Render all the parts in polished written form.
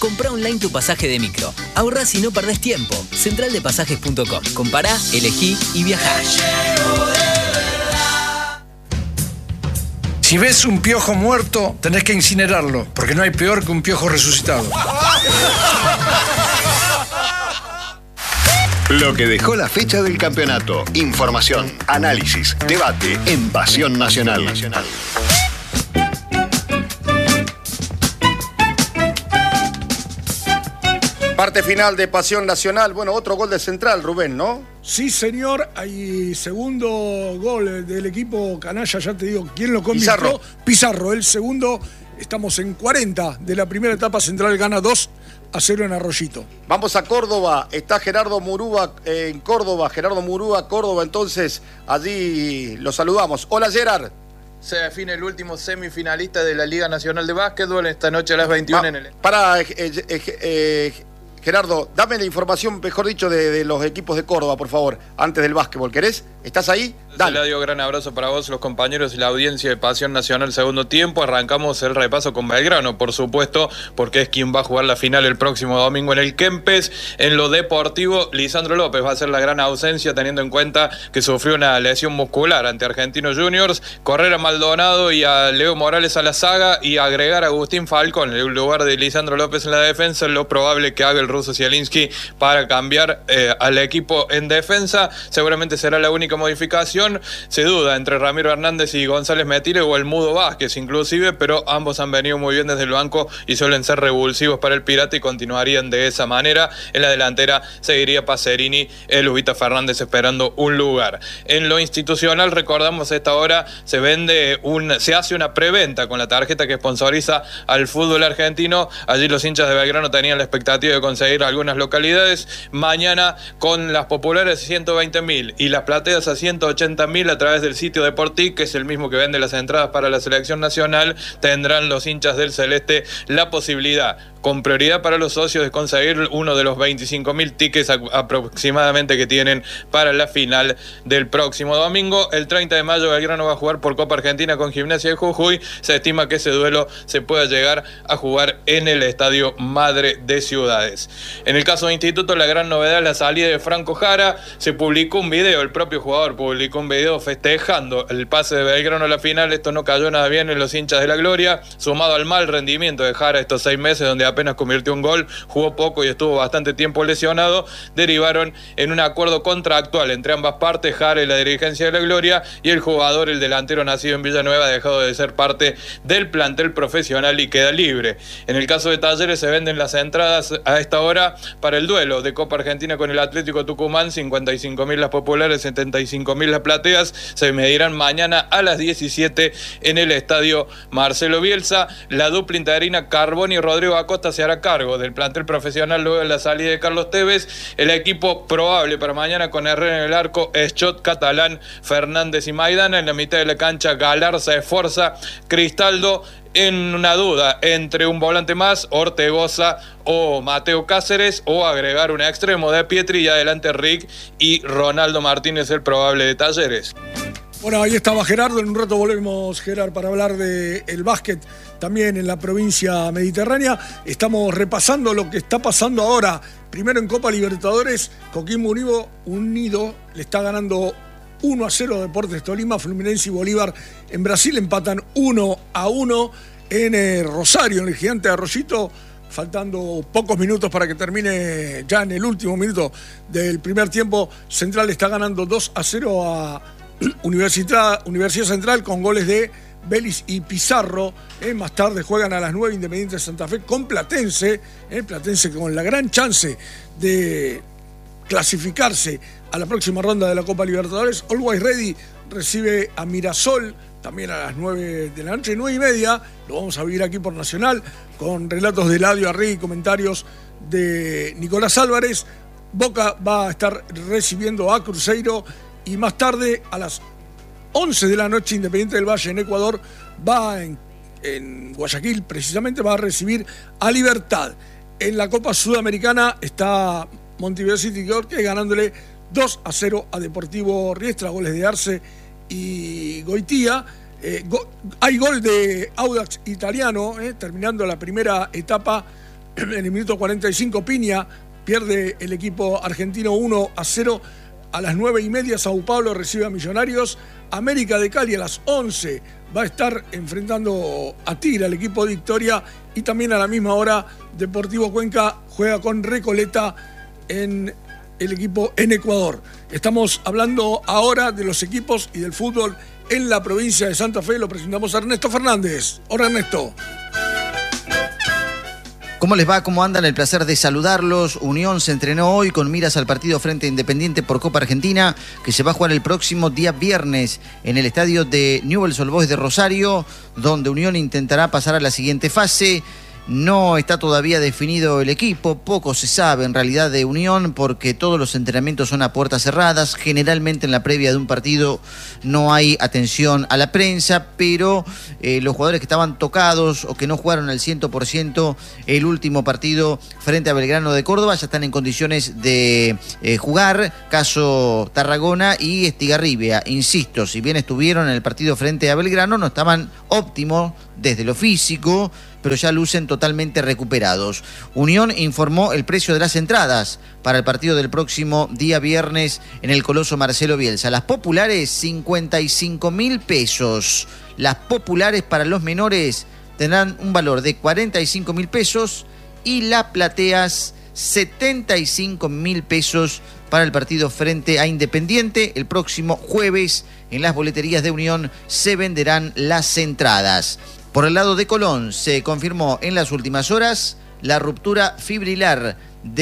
Comprá online tu pasaje de micro. Ahorrás y no perdés tiempo. Centraldepasajes.com. Compará, elegí y viajá. Si ves un piojo muerto, tenés que incinerarlo, porque no hay peor que un piojo resucitado. Lo que dejó la fecha del campeonato. Información, análisis, debate en Pasión Nacional. Parte final de Pasión Nacional. Bueno, otro gol de Central, Rubén, ¿no? Sí, señor. Hay segundo gol del equipo canalla. Ya te digo, ¿quién lo convirtió? Pizarro. El segundo. Estamos en 40 de la primera etapa. Central gana 2-0 en Arroyito. Vamos a Córdoba. Está Gerardo Murúa en Córdoba. Gerardo Murúa, Córdoba. Entonces, allí lo saludamos. Hola, Gerard. Se define el último semifinalista de la Liga Nacional de Básquetbol esta noche a las 21 en el... Gerardo, dame la información, mejor dicho, de los equipos de Córdoba, por favor, antes del básquetbol. ¿Querés? ¿Estás ahí? Dale. Eladio, gran abrazo para vos, los compañeros y la audiencia de Pasión Nacional segundo tiempo. Arrancamos el repaso con Belgrano, por supuesto, porque es quien va a jugar la final el próximo domingo en el Kempes. En lo deportivo, Lisandro López va a ser la gran ausencia, teniendo en cuenta que sufrió una lesión muscular ante Argentinos Juniors. Correr a Maldonado y a Leo Morales a la saga y agregar a Agustín Falcón en el lugar de Lisandro López en la defensa. Lo probable que haga el ruso Zielinski para cambiar al equipo en defensa. Seguramente será la única modificación. Se duda entre Ramiro Hernández y González Metire o el Mudo Vázquez inclusive, pero ambos han venido muy bien desde el banco y suelen ser revulsivos para el Pirata y continuarían de esa manera. En la delantera seguiría Pacerini, el Ubita Fernández esperando un lugar. En lo institucional, recordamos, a esta hora se hace una preventa con la tarjeta que sponsoriza al fútbol argentino. Allí los hinchas de Belgrano tenían la expectativa de conseguir algunas localidades. Mañana con las populares 120.000 y las plateas a 180.000 a través del sitio de Portic, que es el mismo que vende las entradas para la selección nacional, tendrán los hinchas del Celeste la posibilidad, con prioridad para los socios, de conseguir uno de los 25.000 tickets aproximadamente que tienen para la final del próximo domingo. El 30 de mayo Belgrano va a jugar por Copa Argentina con Gimnasia de Jujuy. Se estima que ese duelo se pueda llegar a jugar en el Estadio Madre de Ciudades. En el caso de Instituto, la gran novedad es la salida de Franco Jara. Se publicó un video, el propio jugador publicó un video festejando el pase de Belgrano a la final. Esto no cayó nada bien en los hinchas de la gloria, sumado al mal rendimiento de Jara estos 6 meses, donde apenas convirtió un gol, jugó poco y estuvo bastante tiempo lesionado. Derivaron en un acuerdo contractual entre ambas partes, Jara y la dirigencia de la gloria, y el jugador, el delantero nacido en Villanueva, ha dejado de ser parte del plantel profesional y queda libre. En el caso de Talleres, se venden las entradas a esta hora para el duelo de Copa Argentina con el Atlético Tucumán, 55.000 las populares, 75.000 las plateas. Se medirán mañana a las 17 en el estadio Marcelo Bielsa. La dupla interina Carboni y Rodrigo Acosta se hará cargo del plantel profesional luego de la salida de Carlos Tevez. El equipo probable para mañana, con Herrera en el arco, Schott, Catalán, Fernández y Maidana. En la mitad de la cancha, Galarza, Esforza, Cristaldo. En una duda entre un volante más, Ortegoza o Mateo Cáceres, o agregar un extremo de Pietri, y adelante Rick y Ronaldo Martínez, el probable de Talleres. Bueno, ahí estaba Gerardo. En un rato volvemos, Gerard, para hablar del básquet también en la provincia mediterránea. Estamos repasando lo que está pasando ahora. Primero en Copa Libertadores, Coquimbo Unido le está ganando 1-0 Deportes Tolima. Fluminense y Bolívar en Brasil empatan 1-1 en Rosario, en el Gigante de Arroyito. Faltando pocos minutos para que termine, ya en el último minuto del primer tiempo, Central está ganando 2-0 a Universidad Central con goles de Vélez y Pizarro. Más tarde juegan a las 9 Independiente de Santa Fe con Platense. Platense con la gran chance de clasificarse a la próxima ronda de la Copa Libertadores. Always Ready recibe a Mirasol también a las 9 de la noche, 9:30. Lo vamos a vivir aquí por Nacional con relatos de Eladio Arregui y comentarios de Nicolás Álvarez. Boca va a estar recibiendo a Cruzeiro, y más tarde a las 11 de la noche Independiente del Valle en Ecuador va en Guayaquil precisamente, va a recibir a Libertad. En la Copa Sudamericana está Montevideo City Torque ganándole 2-0 a Deportivo Riestra, goles de Arce y Goitía. Hay gol de Audax Italiano, terminando la primera etapa En el minuto 45 Piña pierde el equipo argentino 1-0. A las 9:30 Sao Paulo recibe a Millonarios. América de Cali a las 11 va a estar enfrentando a Tigre, al equipo de Victoria. Y también a la misma hora Deportivo Cuenca juega con Recoleta en el equipo en Ecuador. Estamos hablando ahora de los equipos y del fútbol en la provincia de Santa Fe. Lo presentamos a Ernesto Fernández. Hola, Ernesto. ¿Cómo les va? ¿Cómo andan? El placer de saludarlos. Unión se entrenó hoy con miras al partido frente a Independiente por Copa Argentina, que se va a jugar el próximo día viernes en el estadio de Newell's Old Boys de Rosario, donde Unión intentará pasar a la siguiente fase. No está todavía definido el equipo, poco se sabe en realidad de Unión porque todos los entrenamientos son a puertas cerradas. Generalmente en la previa de un partido no hay atención a la prensa, pero los jugadores que estaban tocados o que no jugaron al 100% el último partido frente a Belgrano de Córdoba ya están en condiciones de jugar. Caso Tarragona y Estigarribia, insisto, si bien estuvieron en el partido frente a Belgrano, no estaban óptimos desde lo físico, pero ya lucen totalmente recuperados. Unión informó el precio de las entradas para el partido del próximo día viernes en el Coloso Marcelo Bielsa. Las populares, 55.000 pesos. Las populares para los menores tendrán un valor de 45.000 pesos y las plateas, 75.000 pesos para el partido frente a Independiente. El próximo jueves en las boleterías de Unión se venderán las entradas. Por el lado de Colón, se confirmó en las últimas horas la ruptura fibrilar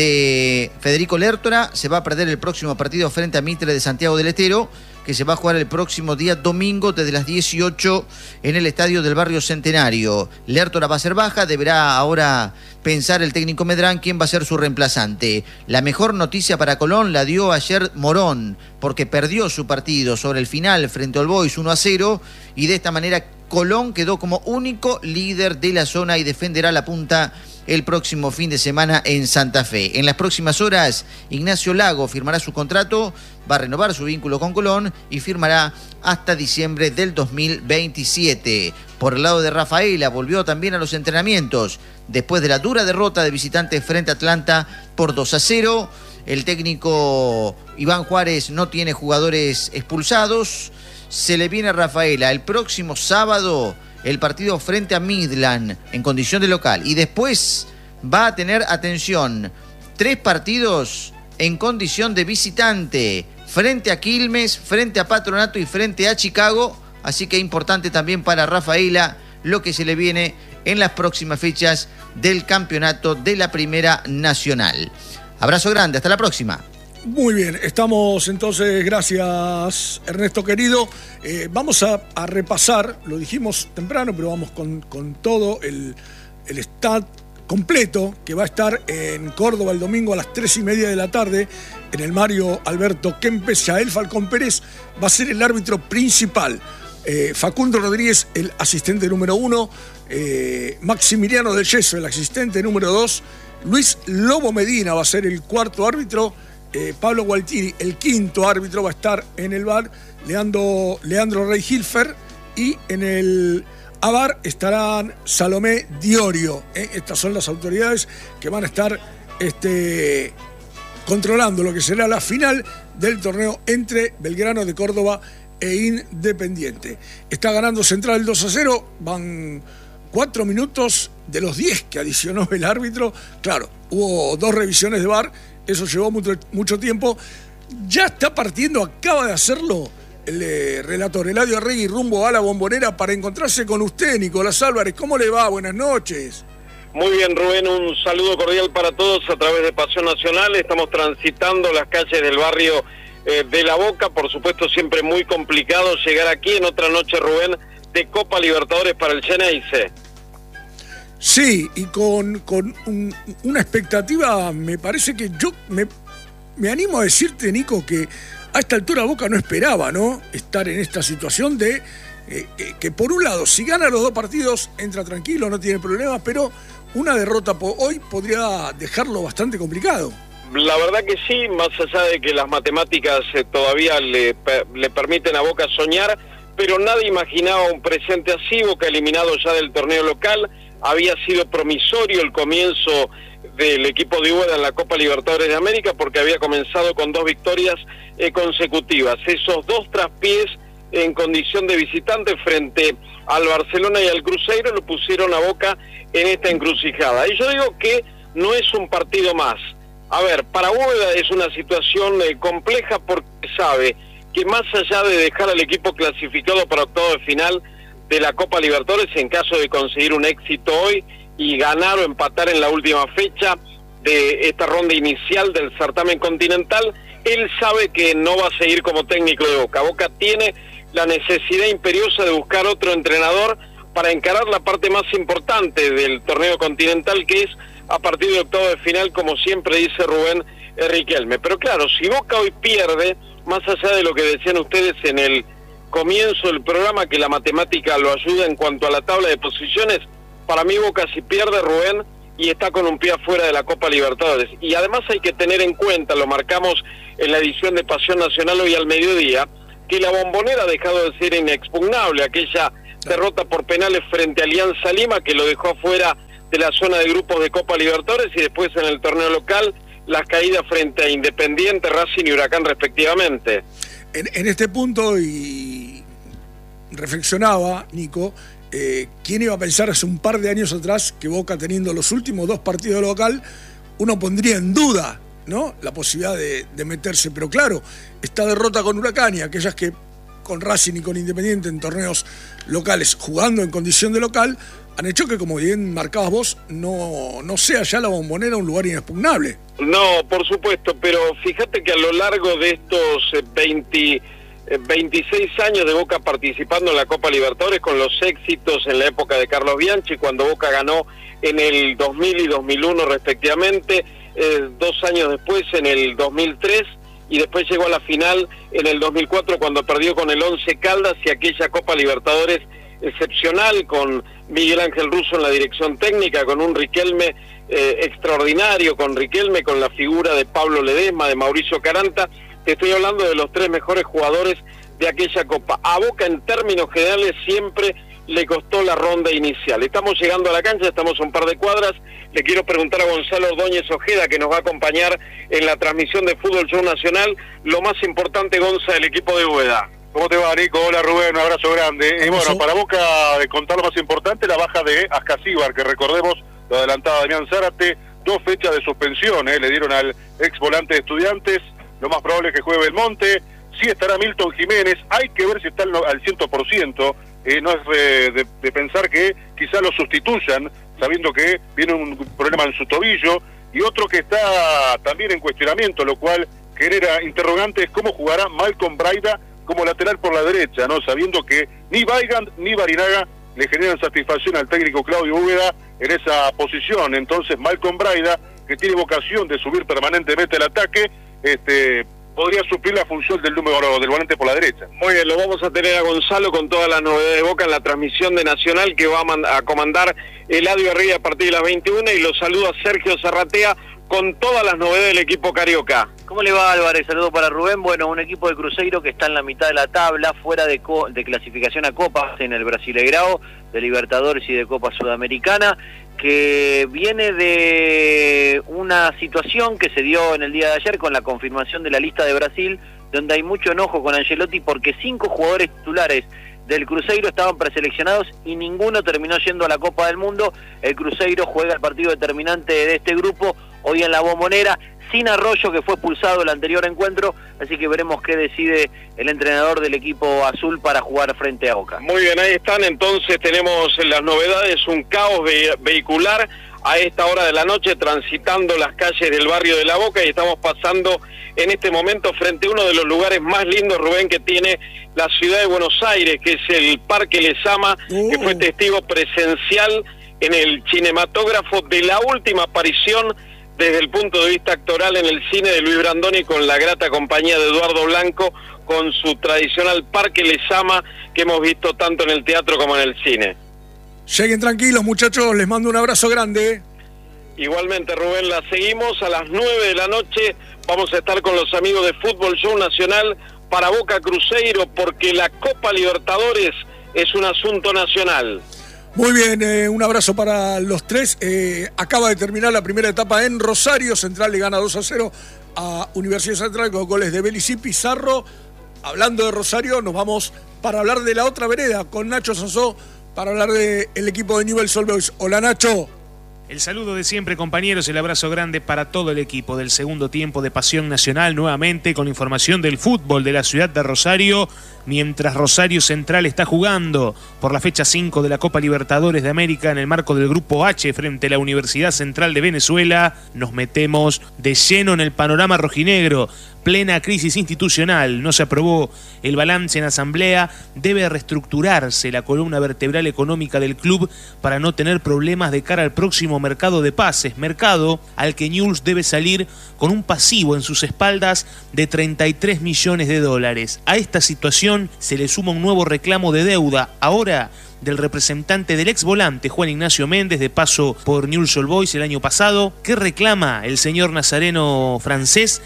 de Federico Lertora. Se va a perder el próximo partido frente a Mitre de Santiago del Estero, que se va a jugar el próximo día domingo desde las 18 en el estadio del Barrio Centenario. Lertora va a ser baja, deberá ahora pensar el técnico Medrán quién va a ser su reemplazante. La mejor noticia para Colón la dio ayer Morón, porque perdió su partido sobre el final frente al Boys 1-0 y de esta manera Colón quedó como único líder de la zona y defenderá la punta el próximo fin de semana en Santa Fe. En las próximas horas, Ignacio Lago firmará su contrato, va a renovar su vínculo con Colón y firmará hasta diciembre del 2027. Por el lado de Rafaela, volvió también a los entrenamientos después de la dura derrota de visitantes frente a Atlanta por 2-0. El técnico Iván Juárez no tiene jugadores expulsados. Se le viene a Rafaela el próximo sábado el partido frente a Midland en condición de local. Y después va a tener, atención, 3 partidos en condición de visitante. Frente a Quilmes, frente a Patronato y frente a Chicago. Así que importante también para Rafaela lo que se le viene en las próximas fechas del campeonato de la Primera Nacional. Abrazo grande, hasta la próxima. Muy bien, estamos entonces, gracias Ernesto querido. Vamos a repasar, lo dijimos temprano, pero vamos con todo el stat completo que va a estar en Córdoba el domingo a las 3:30 de la tarde en el Mario Alberto Kempes. Yael Falcón Pérez va a ser el árbitro principal. Facundo Rodríguez, el asistente número 1. Maximiliano del Yeso, el asistente número 2. Luis Lobo Medina va a ser el cuarto árbitro. Pablo Gualtieri, el quinto árbitro, va a estar en el VAR. Leandro Rey Hilfer. Y en el AVAR estarán Salomé Diorio. Estas son las autoridades que van a estar controlando lo que será la final del torneo entre Belgrano de Córdoba e Independiente. Está ganando Central 2-0. Van 4 minutos de los 10 que adicionó el árbitro. Claro, hubo 2 revisiones de VAR. Eso llevó mucho tiempo. Ya está partiendo, acaba de hacerlo el relator Eladio Arregui rumbo a la Bombonera para encontrarse con usted, Nicolás Álvarez. ¿Cómo le va? Buenas noches. Muy bien, Rubén, un saludo cordial para todos a través de Pasión Nacional. Estamos transitando las calles del barrio de La Boca. Por supuesto, siempre muy complicado llegar aquí en otra noche, Rubén, de Copa Libertadores para el Xeneize. Sí, y con una expectativa, me parece que yo me animo a decirte, Nico, que a esta altura Boca no esperaba, ¿no?, estar en esta situación de que por un lado, si gana los 2 partidos, entra tranquilo, no tiene problemas, pero una derrota hoy podría dejarlo bastante complicado. La verdad que sí, más allá de que las matemáticas todavía le permiten a Boca soñar, pero nadie imaginaba un presente así. Boca eliminado ya del torneo local, había sido promisorio el comienzo del equipo de Úbeda en la Copa Libertadores de América, porque había comenzado con 2 victorias consecutivas. Esos 2 traspiés en condición de visitante frente al Barcelona y al Cruzeiro lo pusieron a Boca en esta encrucijada. Y yo digo que no es un partido más. A ver, para Úbeda es una situación compleja, porque sabe que más allá de dejar al equipo clasificado para octavo de final de la Copa Libertadores, en caso de conseguir un éxito hoy y ganar o empatar en la última fecha de esta ronda inicial del certamen continental, él sabe que no va a seguir como técnico de Boca. Boca tiene la necesidad imperiosa de buscar otro entrenador para encarar la parte más importante del torneo continental, que es a partir de octavo de final, como siempre dice Rubén Riquelme. Pero claro, si Boca hoy pierde, más allá de lo que decían ustedes en el comienzo del programa, que la matemática lo ayuda en cuanto a la tabla de posiciones, para mí Boca si pierde, Rubén, y está con un pie afuera de la Copa Libertadores. Y además hay que tener en cuenta, lo marcamos en la edición de Pasión Nacional hoy al mediodía, que la Bombonera ha dejado de ser inexpugnable, aquella derrota por penales frente a Alianza Lima, que lo dejó afuera de la zona de grupos de Copa Libertadores, y después en el torneo local las caídas frente a Independiente, Racing y Huracán respectivamente. En este punto, y reflexionaba, Nico, ¿quién iba a pensar hace un par de años atrás que Boca, teniendo los últimos 2 partidos local, uno pondría en duda, ¿no?, la posibilidad de meterse? Pero claro, esta derrota con Huracán y aquellas que con Racing y con Independiente en torneos locales, jugando en condición de local, han hecho que, como bien marcabas vos, no sea ya la Bombonera un lugar inexpugnable. No, por supuesto, pero fíjate que a lo largo de estos 26 años de Boca participando en la Copa Libertadores, con los éxitos en la época de Carlos Bianchi, cuando Boca ganó en el 2000 y 2001 respectivamente, 2 años después en el 2003, y después llegó a la final en el 2004 cuando perdió con el Once Caldas, y aquella Copa Libertadores excepcional con Miguel Ángel Russo en la dirección técnica, con un Riquelme extraordinario, con Riquelme, con la figura de Pablo Ledesma, de Mauricio Caranta. Te estoy hablando de los 3 mejores jugadores de aquella Copa. A Boca en términos generales siempre le costó la ronda inicial. Estamos llegando a la cancha, estamos a un par de cuadras. Le quiero preguntar a Gonzalo Ordóñez Ojeda, que nos va a acompañar en la transmisión de Fútbol Show Nacional, lo más importante, Gonza, del equipo de Úbeda. ¿Cómo te va, Nico? Hola, Rubén, un abrazo grande. Y bueno, para Boca, de contar lo más importante, la baja de Ascasíbar, que recordemos, lo adelantaba Damián Zárate, 2 fechas de suspensión, le dieron al ex volante de Estudiantes, lo más probable es que juegue Belmonte. Sí estará Milton Jiménez, hay que ver si está al 100%, no es de pensar que quizá lo sustituyan, sabiendo que viene un problema en su tobillo, y otro que está también en cuestionamiento, lo cual genera interrogantes, cómo jugará Malcolm Braida como lateral por la derecha, ¿no?, sabiendo que ni Weigand ni Barinaga le generan satisfacción al técnico Claudio Úbeda en esa posición. Entonces Malcolm Braida, que tiene vocación de subir permanentemente el ataque, podría suplir la función del número del volante por la derecha. Muy bien, lo vamos a tener a Gonzalo con todas las novedades de Boca en la transmisión de Nacional, que va a comandar Eladio Arriba a partir de las 21, y lo saluda Sergio Zarratea con todas las novedades del equipo carioca. ¿Cómo le va, Álvarez? Saludo para Rubén. Bueno, un equipo de Cruzeiro que está en la mitad de la tabla, fuera de clasificación a Copas en el Brasileirao, de Libertadores y de Copa Sudamericana, que viene de una situación que se dio en el día de ayer con la confirmación de la lista de Brasil, donde hay mucho enojo con Ancelotti porque 5 jugadores titulares del Cruzeiro estaban preseleccionados y ninguno terminó yendo a la Copa del Mundo. El Cruzeiro juega el partido determinante de este grupo hoy en la Bombonera, sin Arroyo, que fue expulsado el anterior encuentro, así que veremos qué decide el entrenador del equipo azul para jugar frente a Boca. Muy bien, ahí están, entonces tenemos las novedades, un caos vehicular a esta hora de la noche transitando las calles del barrio de La Boca, y estamos pasando en este momento frente a uno de los lugares más lindos, Rubén, que tiene la ciudad de Buenos Aires, que es el Parque Lezama, que fue testigo presencial en el cinematógrafo de la última aparición desde el punto de vista actoral en el cine de Luis Brandoni, con la grata compañía de Eduardo Blanco, con su tradicional Parque Lezama que hemos visto tanto en el teatro como en el cine. Lleguen tranquilos, muchachos, les mando un abrazo grande. Igualmente, Rubén, la seguimos a las 9 de la noche. Vamos a estar con los amigos de Fútbol Show Nacional para Boca Cruzeiro, porque la Copa Libertadores es un asunto nacional. Muy bien, un abrazo para los tres. Acaba de terminar la primera etapa en Rosario. Central le gana 2-0 a Universidad Central con goles de Belis y Pizarro. Hablando de Rosario, nos vamos para hablar de la otra vereda con Nacho Sansó, para hablar del equipo de Newell's Old Boys. Hola, Nacho. El saludo de siempre, compañeros, el abrazo grande para todo el equipo del segundo tiempo de Pasión Nacional, nuevamente con información del fútbol de la ciudad de Rosario, mientras Rosario Central está jugando por la fecha 5 de la Copa Libertadores de América en el marco del Grupo H frente a la Universidad Central de Venezuela. Nos metemos de lleno en el panorama rojinegro. Plena crisis institucional, no se aprobó el balance en asamblea, debe reestructurarse la columna vertebral económica del club para no tener problemas de cara al próximo mercado de pases, mercado al que Newell's debe salir con un pasivo en sus espaldas de 33 millones de dólares. A esta situación se le suma un nuevo reclamo de deuda, ahora del representante del ex volante Juan Ignacio Méndez, de paso por Newell's Old Boys el año pasado, que reclama el señor nazareno francés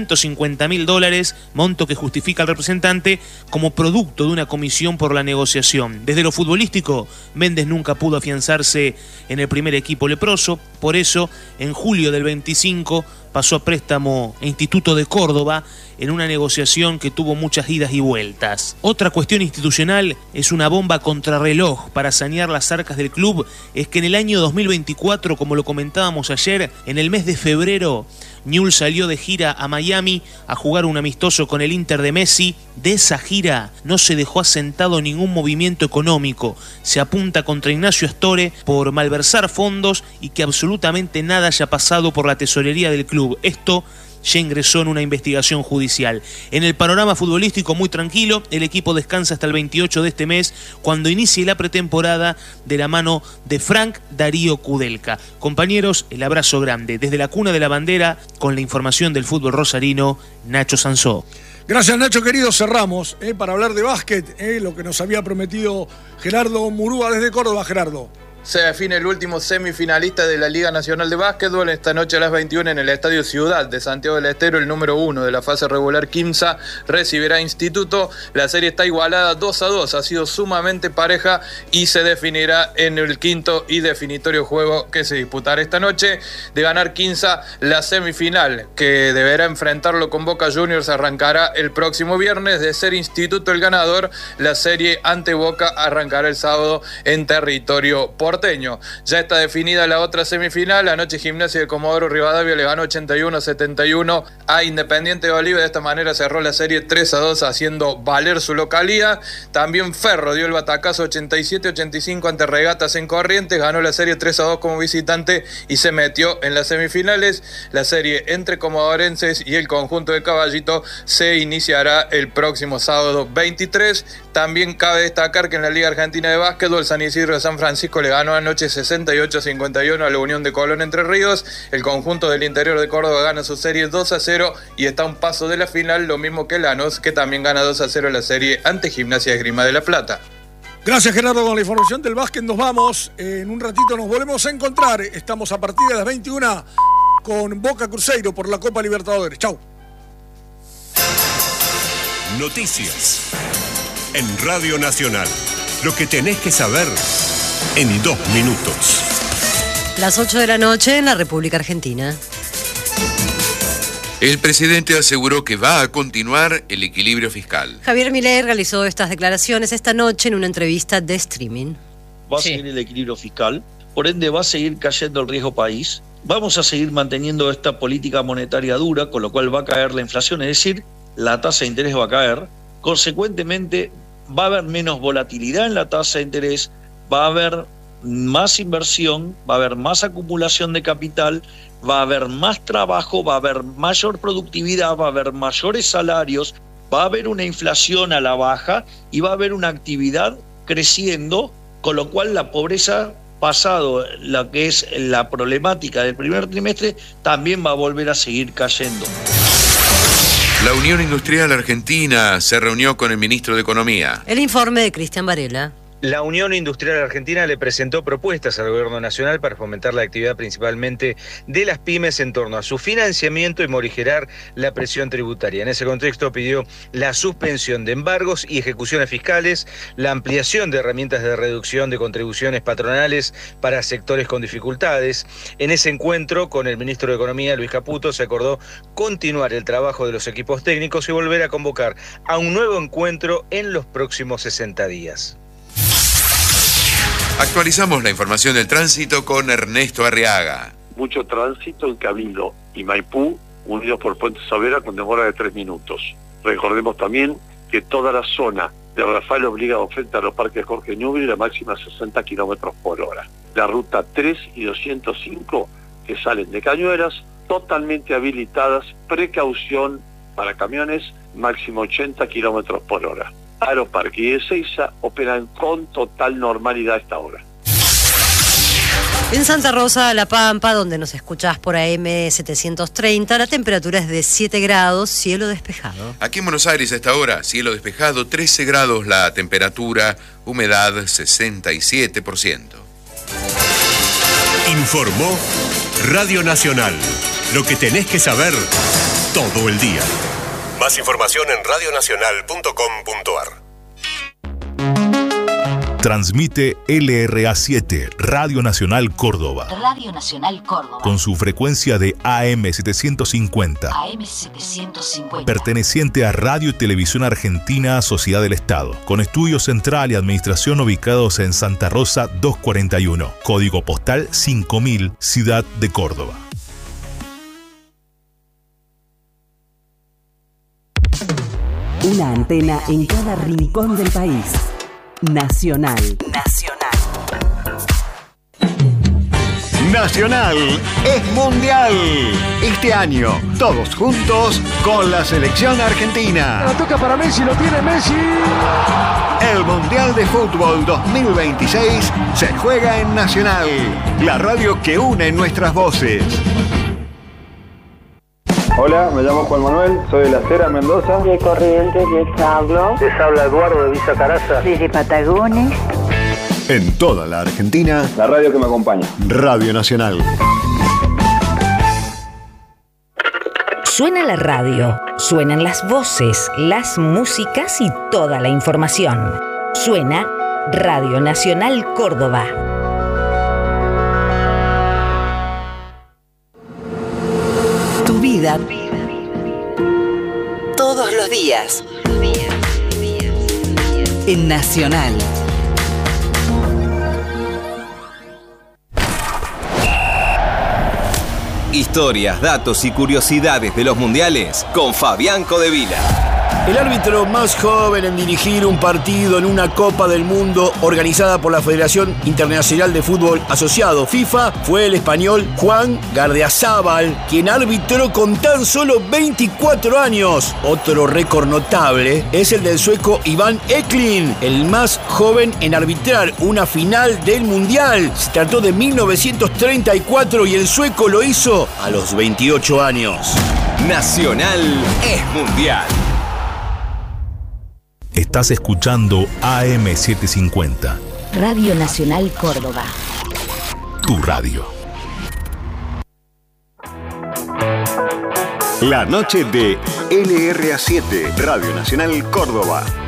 $350.000, monto que justifica al representante como producto de una comisión por la negociación. Desde lo futbolístico, Méndez nunca pudo afianzarse en el primer equipo leproso, por eso en julio del 25 pasó a préstamo a Instituto de Córdoba en una negociación que tuvo muchas idas y vueltas. Otra cuestión institucional es una bomba contrarreloj para sanear las arcas del club, es que en el año 2024, como lo comentábamos ayer, en el mes de febrero, Newell's salió de gira a Miami a jugar un amistoso con el Inter de Messi. De esa gira no se dejó asentado ningún movimiento económico. Se apunta contra Ignacio Astore por malversar fondos y que absolutamente nada haya pasado por la tesorería del club. Esto ya ingresó en una investigación judicial. En el panorama futbolístico muy tranquilo, el equipo descansa hasta el 28 de este mes, cuando inicie la pretemporada de la mano de Frank Darío Kudelka. Compañeros, el abrazo grande. Desde la cuna de la bandera, con la información del fútbol rosarino, Nacho Sansó. Gracias, Nacho, querido. Cerramos para hablar de básquet, lo que nos había prometido Gerardo Murúa desde Córdoba. Gerardo. Se define el último semifinalista de la Liga Nacional de Básquetbol esta noche a las 21 en el Estadio Ciudad de Santiago del Estero. El número 1 de la fase regular, Quimsa, recibirá a Instituto. La serie está igualada 2-2, ha sido sumamente pareja y se definirá en el quinto y definitorio juego que se disputará esta noche. De ganar Quimsa, la semifinal que deberá enfrentarlo con Boca Juniors arrancará el próximo viernes. De ser Instituto el ganador, la serie ante Boca arrancará el sábado en territorio porteño. Ya está definida la otra semifinal. Anoche Gimnasia de Comodoro Rivadavia le ganó 81-71 a Independiente de Bolívar. De esta manera cerró la serie 3-2, haciendo valer su localía. También Ferro dio el batacazo 87-85 ante Regatas en Corrientes. Ganó la serie 3-2 como visitante y se metió en las semifinales. La serie entre comodorenses y el conjunto de Caballito se iniciará el próximo sábado 23. También cabe destacar que en la Liga Argentina de Básquetbol, San Isidro de San Francisco le ganó anoche 68-51 a la Unión de Colón Entre Ríos. El conjunto del interior de Córdoba gana su serie 2-0 y está a un paso de la final, lo mismo que Lanús, que también gana 2-0 la serie ante Gimnasia de Esgrima de La Plata. Gracias, Gerardo, con la información del básquet. Nos vamos. En un ratito nos volvemos a encontrar. Estamos a partir de las 21 con Boca Cruzeiro por la Copa Libertadores. Chau. Noticias en Radio Nacional. Lo que tenés que saber en 2 minutos. Las 8 de la noche en la República Argentina. El presidente aseguró que va a continuar el equilibrio fiscal. Javier Milei realizó estas declaraciones esta noche en una entrevista de streaming. Va a seguir el equilibrio fiscal, por ende va a seguir cayendo el riesgo país. Vamos a seguir manteniendo esta política monetaria dura, con lo cual va a caer la inflación, es decir, la tasa de interés va a caer. Consecuentemente, va a haber menos volatilidad en la tasa de interés, va a haber más inversión, va a haber más acumulación de capital, va a haber más trabajo, va a haber mayor productividad, va a haber mayores salarios, va a haber una inflación a la baja y va a haber una actividad creciendo, con lo cual la pobreza, pasado lo que es la problemática del primer trimestre, también va a volver a seguir cayendo. La Unión Industrial Argentina se reunió con el ministro de Economía. El informe de Cristian Varela. La Unión Industrial Argentina le presentó propuestas al Gobierno Nacional para fomentar la actividad principalmente de las pymes en torno a su financiamiento y morigerar la presión tributaria. En ese contexto pidió la suspensión de embargos y ejecuciones fiscales, la ampliación de herramientas de reducción de contribuciones patronales para sectores con dificultades. En ese encuentro con el ministro de Economía, Luis Caputo, se acordó continuar el trabajo de los equipos técnicos y volver a convocar a un nuevo encuentro en los próximos 60 días. Actualizamos la información del tránsito con Ernesto Arriaga. Mucho tránsito en Cabildo y Maipú, unidos por Puente Saavedra con demora de 3 minutos. Recordemos también que toda la zona de Rafael Obligado frente a los parques Jorge Newbery, la máxima 60 kilómetros por hora. La ruta 3 y 205 que salen de Cañuelas, totalmente habilitadas, precaución para camiones, máximo 80 kilómetros por hora. Aeroparque y Ezeiza operan con total normalidad a esta hora. En Santa Rosa, La Pampa, donde nos escuchás por AM 730, la temperatura es de 7 grados, cielo despejado. Aquí en Buenos Aires a esta hora, cielo despejado, 13 grados la temperatura, humedad 67%. Informó Radio Nacional. Lo que tenés que saber todo el día. Más información en radionacional.com.ar. Transmite LRA7, Radio Nacional Córdoba. Radio Nacional Córdoba. Con su frecuencia de AM 750. AM 750. Perteneciente a Radio y Televisión Argentina, Sociedad del Estado. Con estudio central y administración ubicados en Santa Rosa 241. Código postal 5000, Ciudad de Córdoba. Una antena en cada rincón del país. Nacional. Nacional es mundial. Este año, todos juntos con la selección argentina. La toca para Messi, lo tiene Messi. El Mundial de Fútbol 2026 se juega en Nacional, la radio que une nuestras voces. Hola, me llamo Juan Manuel, soy de La Cera, Mendoza. De Corrientes, les hablo. Les habla Eduardo de Villa Caraza. Desde Patagones. En toda la Argentina, la radio que me acompaña. Radio Nacional. Suena la radio, suenan las voces, las músicas y toda la información. Suena Radio Nacional Córdoba. Tu vida. Todos los días. En Nacional. Historias, datos y curiosidades de los mundiales con Fabián Codevila. El árbitro más joven en dirigir un partido en una Copa del Mundo organizada por la Federación Internacional de Fútbol Asociado, FIFA, fue el español Juan Gardiazabal, quien arbitró con tan solo 24 años. Otro récord notable es el del sueco Iván Eklund, el más joven en arbitrar una final del Mundial. Se trató de 1934 y el sueco lo hizo a los 28 años. Nacional es mundial. Estás escuchando AM 750. Radio Nacional Córdoba. Tu radio. La noche de LRA7, Radio Nacional Córdoba.